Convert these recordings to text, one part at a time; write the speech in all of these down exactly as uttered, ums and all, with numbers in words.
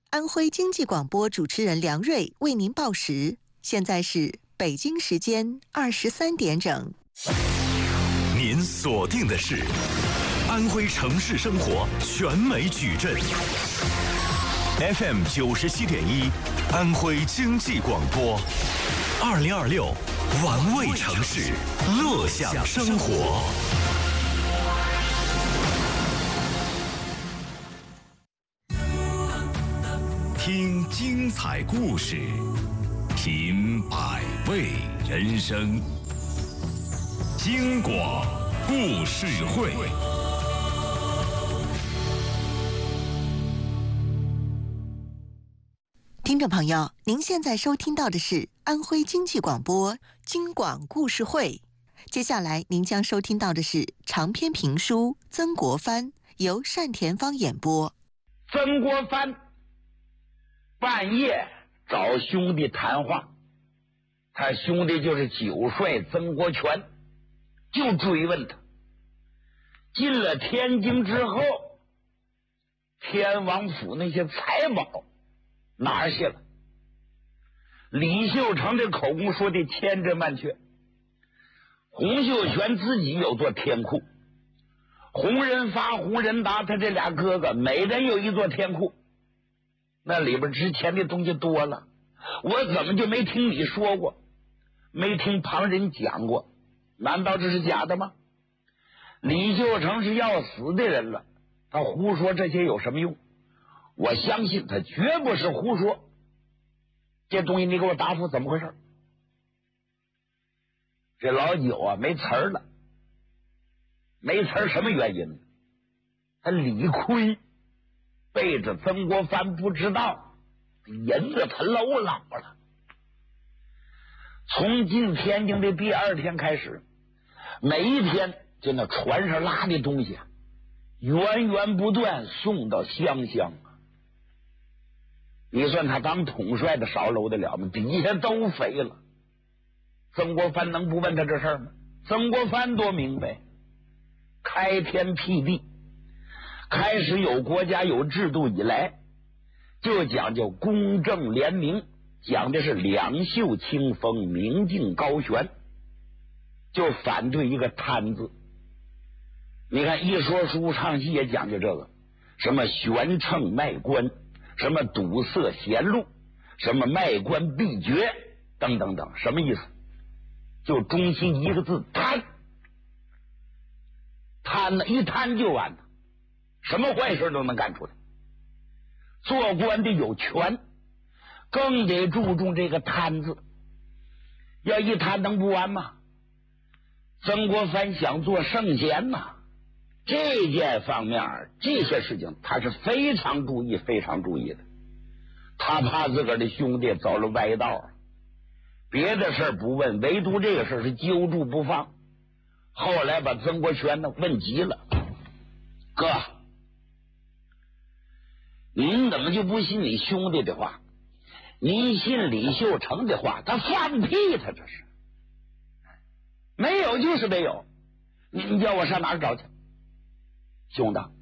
安徽经济广播主持人梁瑞为您报时，现在是北京时间二十三点整。 您锁定的是安徽城市生活全美矩阵 F M 九十七点一，安徽经济广播，二零二六玩味城市，乐享生活。听精彩故事，品百味人生。京广故事会， 听众朋友，您现在收听到的是安徽经济广播京广故事会。接下来您将收听到的是长篇评书《曾国藩》，由单田芳演播。 曾国藩半夜找兄弟谈话，他兄弟就是九帅曾国荃，就追问他。进了天津之后，天王府那些财宝哪儿去了？李秀成这口供说的千真万确。洪秀全自己有座天库，洪仁发、洪仁达他这俩哥哥每人有一座天库，那里边值钱的东西多了，我怎么就没听你说过，没听旁人讲过？难道这是假的吗？李秀成是要死的人了，他胡说这些有什么用？我相信他绝不是胡说。这东西你给我答复怎么回事？这老九啊没词儿了，没词儿什么原因？他理亏，背着曾国藩不知道，银子他搂老了。从进天津的第二天开始，每一天就那船上拉的东西源源不断送到湘乡。你算他当统帅的少搂得了吗？底下都肥了。曾国藩能不问他这事儿吗？曾国藩多明白，开天辟地，开始有国家有制度以来，就讲究公正廉明，讲的是两袖清风，明镜高悬，就反对一个贪字。你看一说书唱戏也讲究这个，什么悬秤卖官，什么堵塞贤路，什么卖官必绝，等等等，什么意思？就中心一个字，贪。贪呢，一贪就完了，什么坏事都能干出来。做官的有权，更得注重这个贪字，要一贪能不完吗？曾国藩想做圣贤呐，这件方面这些事情他是非常注意非常注意的。他怕自个儿的兄弟走了歪道，别的事不问，唯独这个事是揪住不放。后来把曾国荃呢问急了，哥，您怎么就不信你兄弟的话？您信李秀成的话？他放屁，他这是没有就是没有，你你叫我上哪儿找去？兄弟，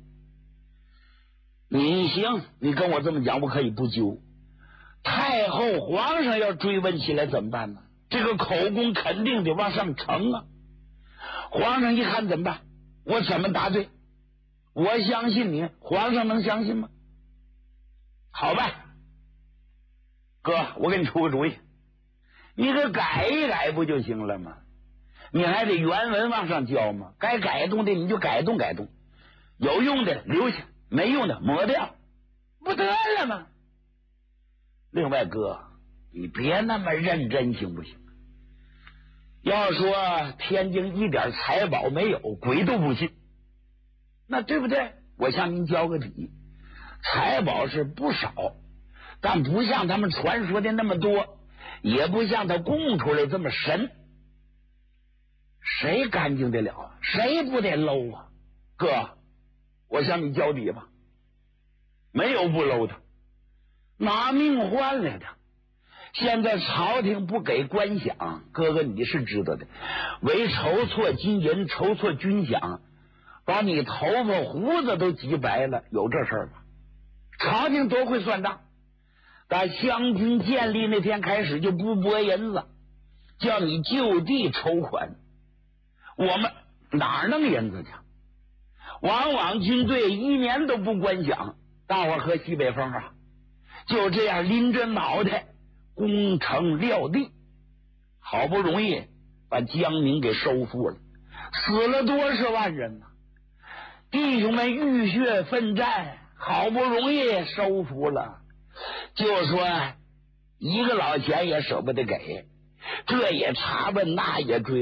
你行，你跟我这么讲，我可以不揪。太后皇上要追问起来怎么办呢？这个口供肯定得往上呈啊。皇上一看怎么办？我怎么答对？我相信你，皇上能相信吗？好吧，哥，我给你出个主意，你给改一改不就行了吗？你还得原文往上交吗？该改动的你就改动改动，有用的留下，没用的抹掉，不得了吗？另外哥，你别那么认真行不行？要说天津一点财宝没有，鬼都不信，那对不对？我向您交个底，财宝是不少，但不像他们传说的那么多，也不像他供出来这么神。谁干净得了？谁不得搂啊？哥，我向你交底吧，没有不搂的，拿命换来的。现在朝廷不给官饷，哥哥你是知道的，为筹措金银，筹措军饷，把你头发胡子都挤白了，有这事儿吗？朝廷多会算账， 打湘军建立那天开始就不拨银子，叫你就地筹款。我们哪儿弄银子去？往往军队一年都不管饷，大伙喝西北风啊！就这样临阵茅台，攻城撂地，好不容易把江宁给收复了，死了多少万人呢？弟兄们浴血奋战，好不容易收复了，就说一个老钱也舍不得给，这也查问，那也追